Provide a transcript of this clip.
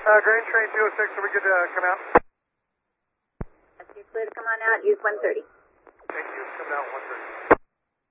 Grand Train 206, are we good to come out? You're clear to come on out, use 130. Thank you, come out 130.